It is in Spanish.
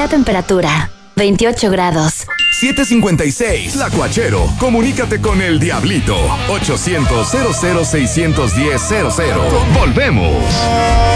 La temperatura, 28 grados. 756, La Cuachero. Comunícate con el Diablito. 800-00-610-00. Volvemos.